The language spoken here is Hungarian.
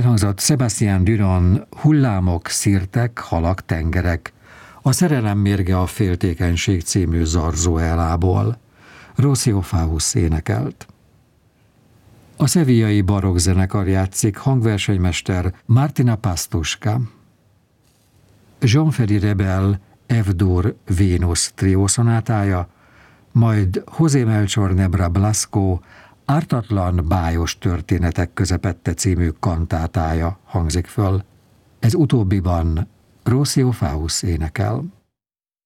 Elhangzott Sébastien Duran Hullámok, szirtek, halak, tengerek, a Szerelem mérge a féltékenység című zarzuelából. Rócio Faust énekelt. A szevillai barokk zenekar játszik, hangversenymester Martina Pastuska. Jean-Ferry Rebel F-dur Vénusz triószonátája, majd José Melchor Nebra Blasco Ártatlan bájos történetek közepette című kantátája hangzik föl. Ez utóbbiban Rócio Faust énekel.